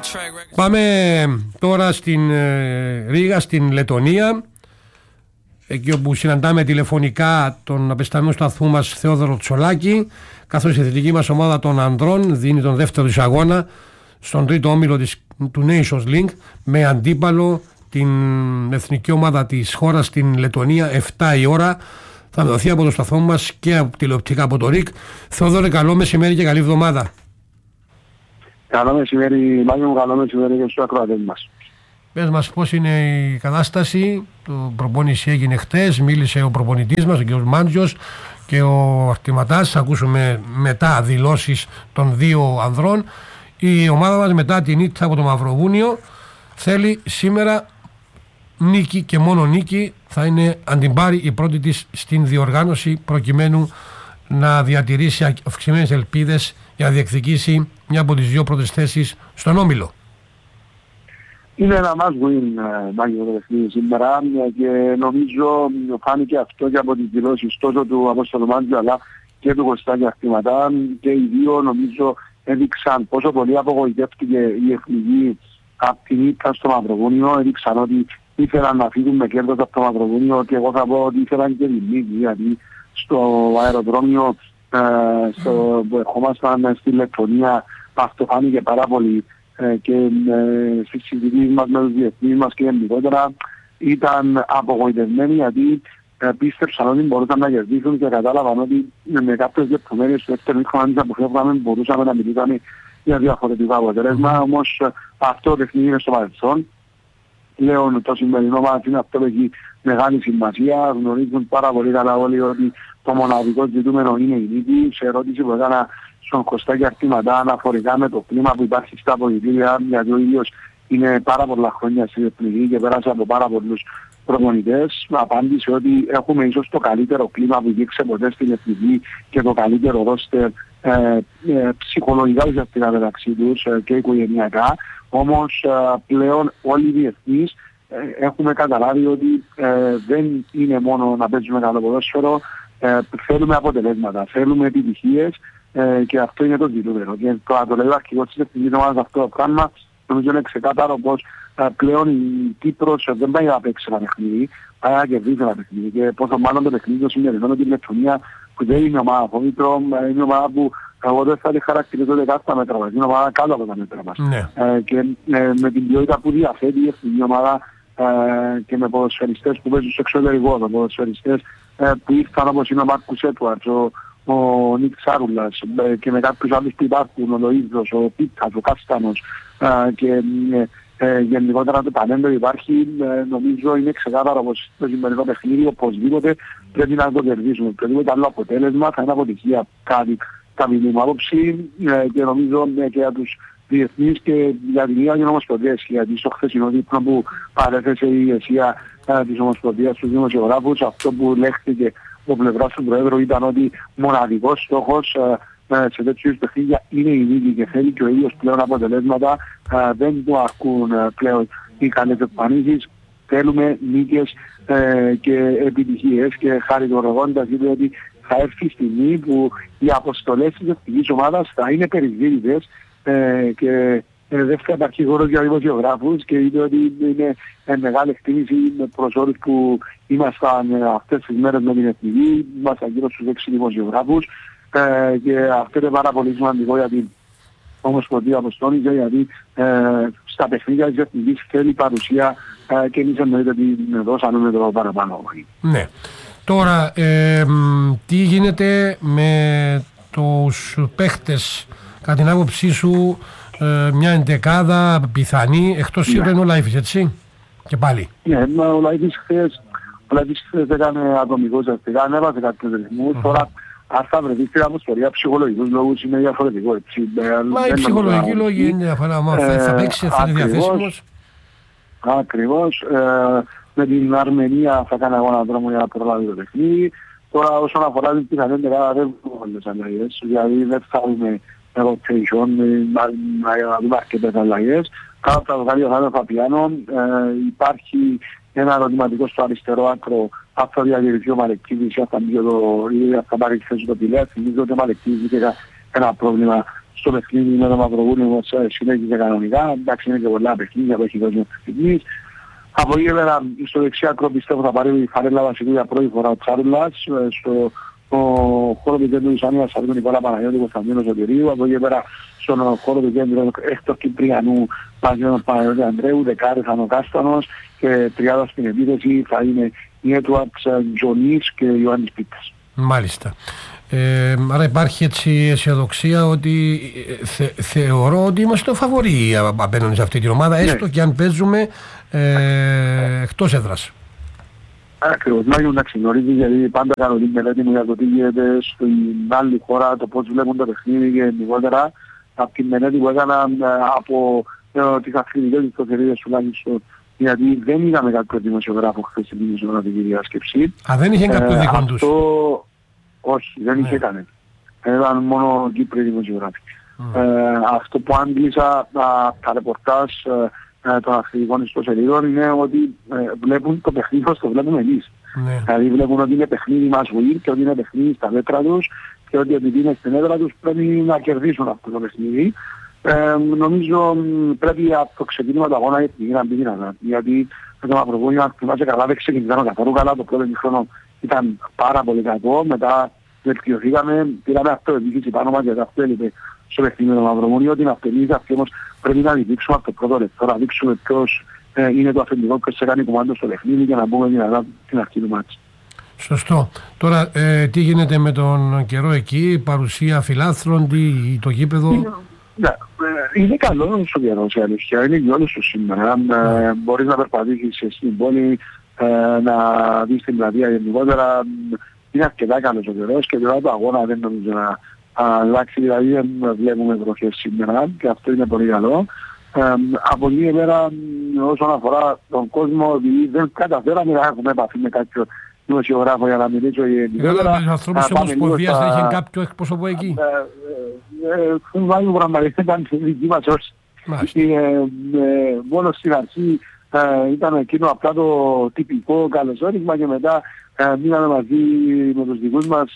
Πάμε τώρα στην Ρήγα, στην Λετωνία, εκεί όπου συναντάμε τηλεφωνικά τον απεσταμένο σταθμού μας Θεόδωρο Τσολάκη, καθώς η εθνική μας ομάδα των ανδρών δίνει τον δεύτερο της αγώνα στον τρίτο όμιλο του Nations League με αντίπαλο την εθνική ομάδα της χώρας στην Λετωνία 7 η ώρα. Θα δοθεί από το σταθμό μας και από τηλεοπτικά από το ΡΙΚ. Θεόδωρε, καλό μεσημέρι και καλή εβδομάδα. Καλό μεσημέρι, Μάγιο μου, καλό μεσημέρι και στους ακροατές μας. Πες μας πώς είναι η κατάσταση. Το προπόνηση έγινε χτες, μίλησε ο προπονητής μας, ο κ. Μάντζιος και ο Αρτηματάς. Ακούσουμε μετά δηλώσεις των δύο ανδρών. Η ομάδα μας μετά την ήττα από το Μαυροβούνιο θέλει σήμερα νίκη και μόνο νίκη. Θα είναι αν την πάρει η πρώτη της στην διοργάνωση, προκειμένου να διατηρήσει αυξημένες ελπίδες για να διεκδικήσει μια από τις δύο πρώτες θέσεις στον όμιλο. Είναι ένα must win, Μάγιο, το παιχνίδι σήμερα, και νομίζω φάνηκε αυτό και από τις δηλώσεις τόσο του Απόστολου Μάντζου αλλά και του Κωστάκη Αρτηματά, και οι δύο νομίζω έδειξαν πόσο πολύ απογοητεύτηκε η εθνική από την ήττα στο Μαυροβούνιο. Έδειξαν ότι ήθελαν να φύγουν με κέρδος από το Μαυροβούνιο, και εγώ θα πω ότι ήθελαν και την νίκη, γιατί στο αεροδρόμιο που ερχόμασταν στη Λετωνία αυτό φάνηκε πάρα πολύ, και στις συζητήσεις μας με τους διεθνείς μας και γενικότερα ήταν απογοητευμένοι, γιατί πίστεψαν ότι μπορούσαν να κερδίσουν και κατάλαβαν ότι με κάποιες λεπτομέρειες του δεύτερου μήχρονου που φεύγαμε μπορούσαμε να μιλήσουμε για διαφορετικό αποτέλεσμα. Όμως αυτό το παιχνίδι είναι στο παρελθόν. Πλέον το σημερινό μας είναι αυτό που έχει μεγάλη σημασία. Γνωρίζουν πάρα πολύ καλά όλοι ότι το μοναδικό ζητούμενο είναι η νίκη. Σε ερώτηση που έκανα στον Κωστάκη Αρτηματά αναφορικά με το κλίμα που υπάρχει στα αποδυτήρια, γιατί ο ίδιος είναι πάρα πολλά χρόνια στην εθνική και πέρασε από πάρα πολλούς προπονητές, απάντησε ότι έχουμε ίσως το καλύτερο κλίμα που υπήρξε ποτέ στην εθνική και το καλύτερο ρόστερ ψυχολογικά ουσιαστικά μεταξύ τους και οικογενειακά. Όμως πλέον όλοι οι διεθνείς έχουμε καταλάβει ότι δεν είναι μόνο να παίζουμε καλό ποδόσφαιρο, θέλουμε αποτελέσματα, θέλουμε επιτυχίες, και αυτό είναι το ζητούμενο. Και το λέει ο αρχηγός της εθνικής ομάδας αυτό το πράγμα, νομίζω είναι ξεκάθαρο πως πλέον η Κύπρος δεν πάει να παίξει ένα παιχνίδι, πάει να κερδίσει ένα παιχνίδι. Και πόσο μάλλον το παιχνίδι το σημερινό με την Λετωνία, που δεν είναι ομάδα φοβήτρο, είναι ομάδα που εγώ δεν θα τη χαρακτηρίζω 10 μέτρα μας, είναι ομάδα κάτω από τα μέτρα μας. Και με την ποιότητα που διαθέτει η εθνική ομάδα, και με ποδοσφαιριστές που παίζουν στο εξωτερικό, με ποδοσφαιριστές που ήρθαν όπως είναι ο Μάρκους Έτουαρτς, ο Νίκ Σάρουλας, και με κάποιους άλλους που υπάρχουν, ο Λοΐδος, ο Πίτας, ο Κάστανος, και γενικότερα το ταλέντο υπάρχει. Νομίζω είναι ξεκάθαρο πως το σημερινό παιχνίδι οπωσδήποτε πρέπει να το κερδίσουμε. Οποιοδήποτε άλλο αποτέλεσμα θα είναι αποτυχία, κάτι καμία μου άποψη, και νομίζω και για τους διεθνείς και για την ίδια Ομοσπονδία, γιατί στο χθεσινό δείπνο που παρέθεσε η ηγεσία της Ομοσπονδίας στους δημοσιογράφους, αυτό που λέχθηκε από πλευράς του Προέδρου ήταν ότι μοναδικός στόχος σε τέτοιους παιχνίδια είναι η νίκη, και θέλει και ο ίδιος πλέον αποτελέσματα, δεν του αρκούν πλέον οι καλές εμφανίσεις, θέλουμε νίκες και επιτυχίες, και χαριτολογώντας είπε ότι θα έρθει η στιγμή που οι αποστολές της εθνικής ομάδας θα είναι περιζήτητες, και δεν θα υπάρχει χώρος για δημοσιογράφους, και είπε ότι είναι μεγάλη εκτίμηση προς όλους που ήμασταν αυτές τις μέρες με την εθνική, ήμασταν γύρω στους 6 δημοσιογράφους, και αυτό είναι πάρα πολύ σημαντικό για την Ομοσπονδία Αποστόλης, γιατί στα παιχνίδια της εθνικής θέλει παρουσία, και εμείς εννοείται την δώσαμε το παραπάνω. Ναι. Τώρα, τι γίνεται με τους παίχτες, κατά την άποψή σου, μια εντεκάδα πιθανή, εκτός σίγουρα είναι ο Λάιφης, έτσι, και πάλι. Ναι, ο Λάιφης χθες έκανε ατομικός αστικά, ανέβασε κάποιους ρυθμούς, τώρα αν θα βρεθεί στην αποστολή ψυχολογικούς λόγους είναι διαφορετικό, έτσι. Μα οι ψυχολογικοί λόγοι είναι διαφορετικά, θα παίξει, θα είναι διαθέσιμος. Ακριβώς, με την Αρμενία θα κάνει αγώνα δρόμο για να προλάβει το παιχνίδι. Τώρα όσον αφορά την πιθανή εντεκάδα δεν έχουμε όλες αλλαγές, δηλαδή δεν θα δούμε rotation, να δούμε αρκετές αλλαγές. Κάτω από τα δοκάρια θα είναι ο Φαπιάνο, υπάρχει ένα ερωτηματικό στο αριστερό άκρο, αν θα διατηρηθεί ο Μαλεκίδης ή αν θα πάρει τη θέση του Πιλέα. Θυμίζω ότι ο Μαλεκίδης είχε ένα πρόβλημα στο παιχνίδι με το Μαυροβούνιο όπως συνέχιζε κανονικά. Εντάξει, είναι και πολλά παιχνίδια που έχει δώσει ο παιχνίδις. Από εκεί πέρα στο δεξιάκρο πιστεύω θα πάρει η φαρέλα βασικού για πρώτη φορά ο Τσάρουλας. Στο χώρο του κέντρου της Άνοιας θα βρει τον Νικόλα Παναγιώτη, Κωνσταντίνο Σωτηρίου. Από εκεί πέρα στον χώρο του κέντρου Έκτορ Κυπριανού μαζί με τον Παναγιώτη Ανδρέου, δεκάρης Άνω Κάστανος και τριάδα στην επίθεση θα είναι η Έτουαρτς Τζονής και ο Ιωάννης Πίτας. Μάλιστα. Άρα υπάρχει έτσι αισιοδοξία ότι θεωρώ ότι είμαστε το φαβορί απέναντι σε αυτή την ομάδα, έστω και αν παίζουμε εκτός έδρας. Ακριβώς, να γίνουν να γνωρίζει, γιατί πάντα κάνω την μελέτη μου για το τι γίνεται στην άλλη χώρα, το πώς βλέπουν το παιχνίδι και γενικότερα από την μελέτη που έκανα από τις αθλητικές ιστοσελίδες τουλάχιστον, γιατί δεν είδαμε κάποιο δημοσιογράφο χθες στην δημοσιογραφική διάσκεψη. Δεν είχε κάποιο δικό τους? Όχι, δεν είχε κανένα. Ήταν μόνο Κύπροι δημοσιογράφοι. Αυτό που άντλησα τα ρεπορτάζ των αθλητικών ιστοσελίδων είναι ότι βλέπουν το παιχνίδι όπως το βλέπουμε εμείς. Δηλαδή βλέπουν ότι είναι παιχνίδι μας win και ότι είναι παιχνίδι στα μέτρα τους και ότι επειδή είναι στην έδρα τους πρέπει να κερδίσουν αυτό το παιχνίδι. Νομίζω πρέπει από το ξεκίνημα του αγώνα να μπει δυνατά. Γιατί με το Μαυροβούνιο, αν θυμάσαι καλά, δεν ξεκινήσαμε καθόλου καλά. Το πρώτο χρόνο ήταν πάρα πολύ κακό. Μετά βελτιωθήκαμε, πήραμε αυτοεπίθεση πάνω μας, γιατί αυτό έλειπε στο παιχνίδι με το Μαυροβούνιο. Την αυτοεπίθεση αυτή όμως πρέπει να τη δείξουμε από το πρώτο λεπτό, να δείξουμε ποιος είναι το αφεντικό, ποιος σε κάνει κουμάντο στο παιχνίδι και να μπούμε δυνατά την αρχή του μάτς. Σωστό. Τώρα τι γίνεται με τον καιρό εκεί, παρουσία φιλάθλων, το γήπεδο? Είναι καλό στο καιρό σε αλήθεια, είναι και όλους τους σήμερα. Μπορείς να περπατήσεις στην πόλη, να δεις την πλατεία γενικότερα. Είναι αρκετά καλός ο καιρός και τώρα το αγώνα δεν νομίζω να αλλάξει, δηλαδή δεν βλέπουμε βροχές σήμερα και αυτό είναι πολύ καλό. Από εκεί και πέρα όσον αφορά τον κόσμο, δεν καταφέραμε να έχουμε επαφή με κάποιο δημοσιογράφο για να μιλήσω γενικότερα. Τους ανθρώπους της Ομοσπονδίας δεν είχε κάποιο εκπρόσωπο εκεί? Βάζουμε πραγματικά ήταν στη δική μας όρση. Μόνο στην αρχή ήταν εκείνο απλά το τυπικό καλωσόρισμα και μετά μείναμε μαζί με τους δικούς μας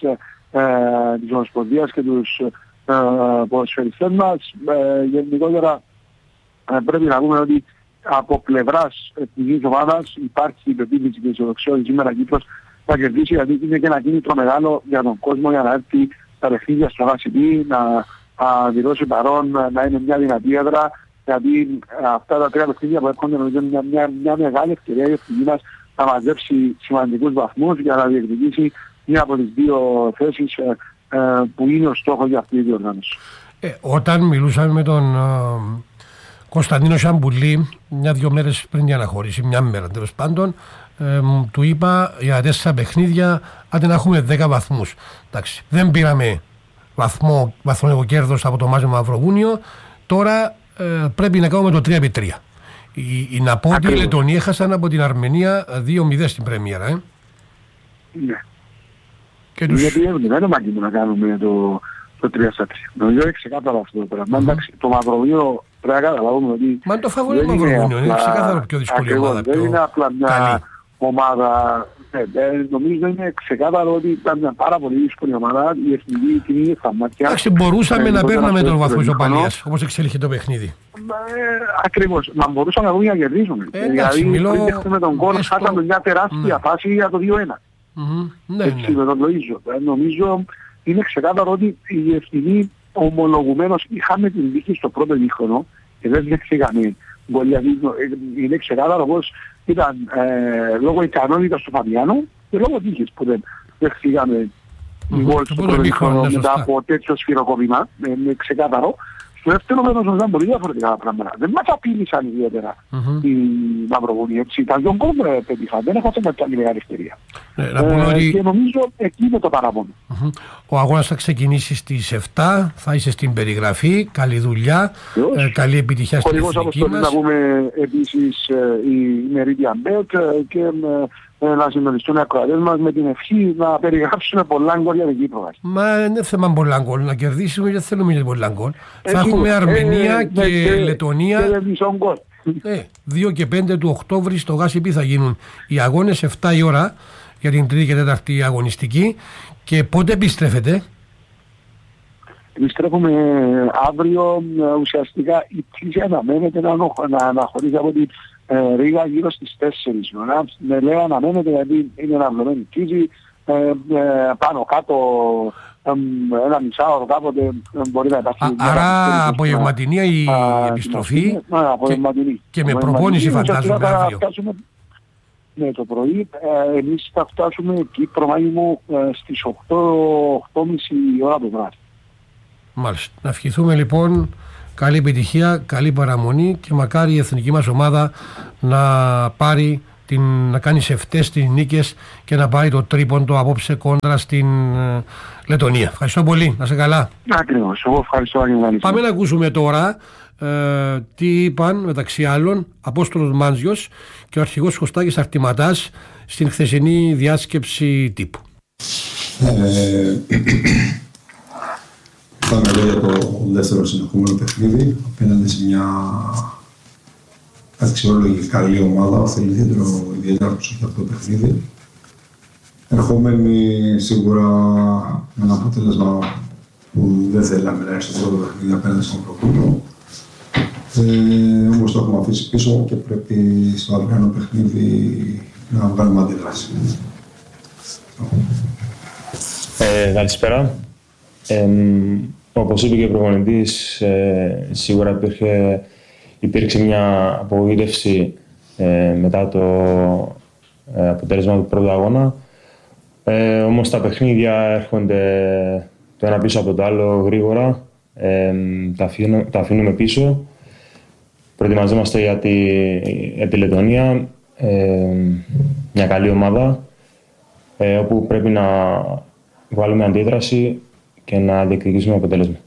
της Ομοσπονδίας και τους ποδοσφαιριστές μας. Γενικότερα πρέπει να πούμε ότι από πλευράς εθνικής ομάδας υπάρχει η πεποίθηση και η αισιοδοξία ότι σήμερα Κύπρος θα κερδίσει, γιατί είναι και ένα κίνητρο μεγάλο για τον κόσμο για να έρθει τα παιχνίδια στο ΓΑΣΥΠΗ, να δηλώσει παρόν, να είναι μια δυνατή έδρα, γιατί αυτά τα τρία παιχνίδια που έρχονται νομίζω είναι μια μεγάλη ευκαιρία η εθνική μας να μαζέψει σημαντικούς βαθμούς για να διεκδικήσει μία από τις δύο θέσεις που είναι ο στόχος για αυτή τη διοργάνωση. Όταν μιλούσαμε με τον Κωνσταντίνο Σαμπουλή μια-δυο μέρες πριν την αναχώρηση, μια μέρα τέλος πάντων, του είπα για 4 παιχνίδια άντε να έχουμε 10 βαθμούς. Εντάξει, δεν πήραμε βαθμονικό κέρδος από το μάτς με Μαυροβούνιο, τώρα πρέπει να κάνουμε το 3x3. Να πω ότι οι Λετονοί έχασαν από την Αρμενία 2-0 στην πρέμιερα. Ναι. Γιατί δεν είναι μάγκη να κάνουμε το 3-3. Νομίζω είναι ξεκάθαρο αυτό το πράγμα. Εντάξει, το Μαυροβούνιο πρέπει να καταλάβουμε ότι... Μα το φαβορεί Μαυροβούνιο, είναι ξεκάθαρο πιο δύσκολη ομάδα. Δεν είναι απλά μια ομάδα... Νομίζω είναι ξεκάθαρο ότι ήταν μια πάρα πολύ δύσκολη ομάδα. Η εθνική την είχε στα μάτια. Εντάξει, μπορούσαμε να παίρναμε τον βαθμό ισοπαλίας, όπως εξέλιχε το παιχνίδι. Ακριβώς. Μα μπορούσαμε να κερδίσουμε. Δηλαδή πριν δεχτούμε τον κόλ, χάσαμε μια τεράστια φάση για το 2-1. Έτσι με τον Λοΐζο. Νομίζω είναι ξεκάθαρο ότι η εθνική ομολογουμένως είχαμε την δίκη στο πρώτο ημίχρονο και δεν δεχτήκαμε. Είναι ξεκάθαρο πως ήταν λόγω ικανότητας του Φαβιάνου και λόγω τύχης που δεν δεχτήκαμε γκολ στο πρώτο ημίχρονο μετά από τέτοιο σφυροκόπημα. Είναι ξεκάθαρο. Στο δεύτερο μέρος ήταν πολύ διαφορετικά πράγματα. Δεν μας απείλησαν ιδιαίτερα οι Μαυροβούνιοι, έτσι. Τα δυο γκολ πέτυχαν, δεν έχασαν κάποια μεγάλη ευκαιρία. Και νομίζω εκεί είναι το παράπονο. Ο αγώνας θα ξεκινήσει στις 7, θα είσαι στην περιγραφή, καλή δουλειά, καλή επιτυχία στην εθνική μας. Να πούμε επίσης η Meridian Bet και να συντονιστούν οι ακροατές μας με την ευχή να περιγράψουμε πολλά γκολ για την Κύπρο. Μα δεν θέμα πολλά γκολ, να κερδίσουμε γιατί θέλουμε για πολλά γκολ. Θα έχουμε Αρμενία και Λετονία. 2 και 5 του Οκτώβρη στο ΓΑΣΥΠΗ θα γίνουν οι αγώνες, 7 η ώρα για την 3η και 4η αγωνιστική. Και πότε επιστρέφετε? Επιστρέφουμε αύριο. Ουσιαστικά η πτήση αναμένεται να αναχωρήσει από την Ρήγα γύρω στις 4 η ώρα. Με λέω αναμένεται γιατί είναι αναβλωμένη πτήση. Πάνω κάτω ένα μισάωρο κάποτε μπορεί να υπάρχει. Άρα απογευματινή η επιστροφή και με προπόνηση φαντάζομαι αύριο. Ναι, το πρωί εμείς θα φτάσουμε Κύπρο Μάγιμο στις 8.30 ώρα το βράδυ. Μάλιστα. Να ευχηθούμε λοιπόν καλή επιτυχία, καλή παραμονή και μακάρι η εθνική μας ομάδα να πάρει να κάνει σε αυτές τις νίκες και να πάρει το τρίποντο απόψε κόντρα στην Λετωνία. Ευχαριστώ πολύ. Να σε καλά. Ακριβώς. Εγώ ευχαριστώ. Πάμε να ακούσουμε τώρα τι είπαν μεταξύ άλλων Απόστολος Μάντζιος και ο αρχηγός Κωστάκης Αρτηματάς στην χθεσινή διάσκεψη τύπου. Πάμε εδώ για το δεύτερο συνεχόμενο παιχνίδι απέναντι σε μια αξιόλογη καλή ομάδα. Θέλει ιδιαίτερα προσοχή αυτό το παιχνίδι. Ερχόμενοι σίγουρα με ένα αποτέλεσμα που δεν θέλαμε να έρθει στο πρώτο παιχνίδι απέναντι στον Προκούνο. Όμως το έχουμε αφήσει πίσω και πρέπει στο αυριανό παιχνίδι να βγάλουμε αντίδραση. Καλησπέρα. Όπως είπε και ο προπονητής, σίγουρα υπήρξε μια απογοήτευση μετά το αποτέλεσμα του πρώτου αγώνα. Όμως τα παιχνίδια έρχονται το ένα πίσω από το άλλο γρήγορα. Τα αφήνουμε πίσω. Προετοιμαζόμαστε για τη Λετωνία, μια καλή ομάδα, όπου πρέπει να βάλουμε αντίδραση και να διεκδικήσουμε αποτέλεσμα.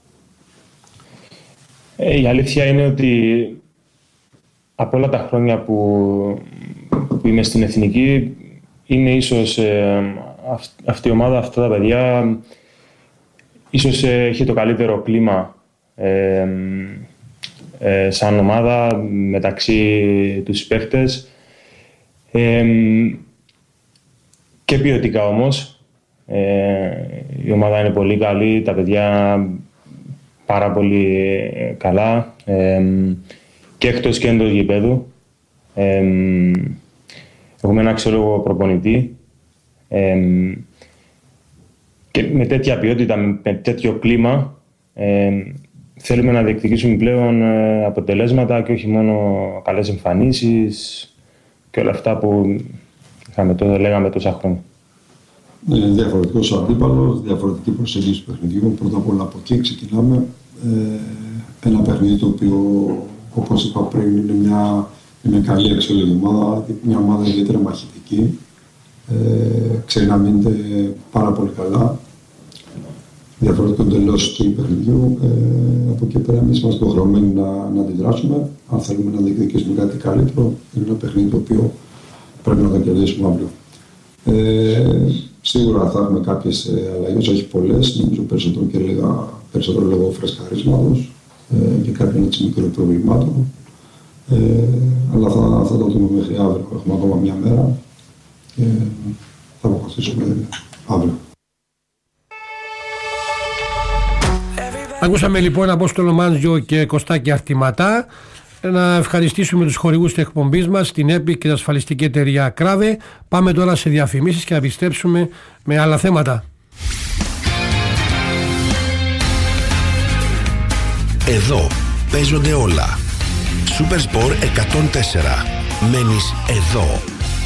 Η αλήθεια είναι ότι από όλα τα χρόνια που είμαι στην Εθνική, είναι ίσως αυτή η ομάδα, αυτά τα παιδιά, ίσως έχει το καλύτερο κλίμα σαν ομάδα μεταξύ τους παίχτες και ποιοτικά όμως. Η ομάδα είναι πολύ καλή, τα παιδιά πάρα πολύ καλά και εκτός και εντός γηπέδου. Έχουμε ένα αξιόλογο προπονητή και με τέτοια ποιότητα, με τέτοιο κλίμα θέλουμε να διεκδικήσουμε πλέον αποτελέσματα και όχι μόνο καλές εμφανίσεις και όλα αυτά που λέγαμε τόσα χρόνια. Είναι διαφορετικός ο αντίπαλος, διαφορετική προσέγγιση του παιχνιδιού. Πρώτα απ' όλα από εκεί ξεκινάμε. Ένα παιχνίδι το οποίο, όπως είπα πριν, είναι μια καλή αξιόλογη ομάδα, μια ομάδα ιδιαίτερα μαχητική. Ξέρει να μείνετε πάρα πολύ καλά. Διαφορετικό εντελώς του παιχνιδιού. Από εκεί πέρα, εμείς είμαστε υποχρεωμένοι να αντιδράσουμε. Αν θέλουμε να διεκδικήσουμε κάτι καλύτερο, είναι ένα παιχνίδι το οποίο πρέπει να το κερδίσουμε αύριο. Σίγουρα θα έχουμε κάποιες αλλαγές, όχι πολλές, νομίζω περισσότερο λόγω φρεσκαρίσματος και κάποιων έτσι μικρών προβλημάτων. Αλλά θα το δούμε μέχρι αύριο. Έχουμε ακόμα μια μέρα και θα αποφασίσουμε αύριο. Ακούσαμε λοιπόν Απόστολο Μάντζιο και Κωστάκη Αρτηματά. Να ευχαριστήσουμε τους χορηγούς της εκπομπής μας, την ΕΠΗ και την ασφαλιστική εταιρεία Κράβε. Πάμε τώρα σε διαφημίσεις και να επιστρέψουμε με άλλα θέματα. Εδώ παίζονται όλα. Super Sport 104. Μένεις εδώ.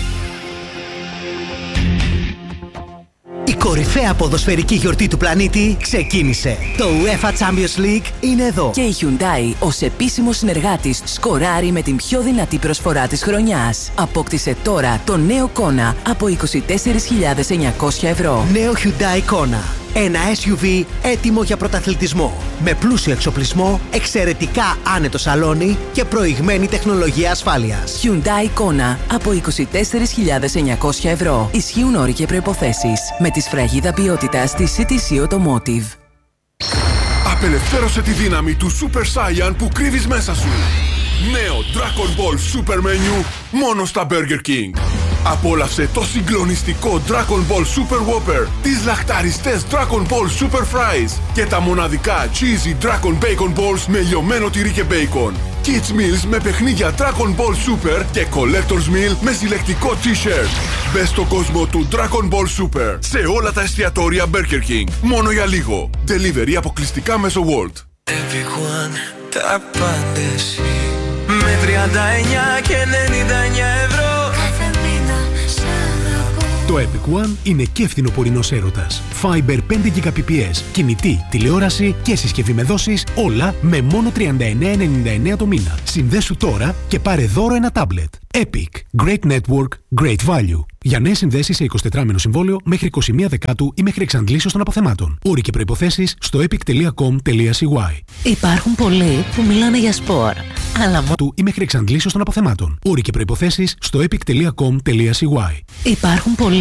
Η κορυφαία ποδοσφαιρική γιορτή του πλανήτη ξεκίνησε. Το UEFA Champions League είναι εδώ. Και η Hyundai ως επίσημος συνεργάτης σκοράρει με την πιο δυνατή προσφορά της χρονιάς. Απόκτησε τώρα το νέο Kona από 24.900 ευρώ. Νέο Hyundai Kona. Ένα SUV έτοιμο για πρωταθλητισμό. Με πλούσιο εξοπλισμό, εξαιρετικά άνετο σαλόνι και προηγμένη τεχνολογία ασφάλειας. Hyundai Kona από 24.900 ευρώ. Ισχύουν όροι και προϋποθέσεις. Με τη σφραγίδα ποιότητας της CTC Automotive. Απελευθέρωσε τη δύναμη του Super Saiyan που κρύβεις μέσα σου. Νέο Dragon Ball Super Menu μόνο στα Burger King. Απόλαυσε το συγκλονιστικό Dragon Ball Super Whopper, τις λαχταριστές Dragon Ball Super Fries και τα μοναδικά Cheesy Dragon Bacon Balls με λιωμένο τυρί και bacon. Kids Meals με παιχνίδια Dragon Ball Super και Collector's Meal με συλλεκτικό t-shirt. Μπες στον κόσμο του Dragon Ball Super σε όλα τα εστιατόρια Burger King. Μόνο για λίγο. Delivery αποκλειστικά μέσω World. Epic One, τα πάντες με 39 και 99 ευρώ. Κάθε μήνα σ' αγαπώ. Το Epic One είναι και φθινοπορεινός έρωτας. Fiber 5 Gbps, κινητή, τηλεόραση και συσκευή με δόσεις, όλα με μόνο 39,99 το μήνα. Συνδέσου τώρα και πάρε δώρο ένα τάμπλετ. Epic. Great network, great value. Για νέες συνδέσεις σε 24μηνο συμβόλαιο μέχρι 21 Δεκάτου ή μέχρι εξαντλήσεως των αποθεμάτων. Όροι και προϋποθέσεις στο epic.com.cy. Υπάρχουν πολλοί που μιλάνε για σπορ, αλλά του ή μέχρι εξαντλήσεως των αποθεμάτων. Όροι και προϋποθέσεις στο epic.com.cy. Υπάρχουν πολλοί